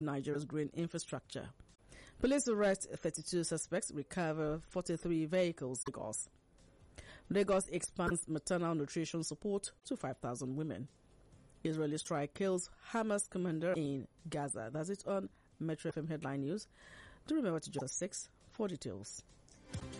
Nigeria's green infrastructure. Police arrest 32 suspects, recover 43 vehicles. Lagos expands maternal nutrition support to 5,000 women. Israeli strike kills Hamas commander in Gaza. That's it on Metro FM Headline News. Do remember to join us 6 for details.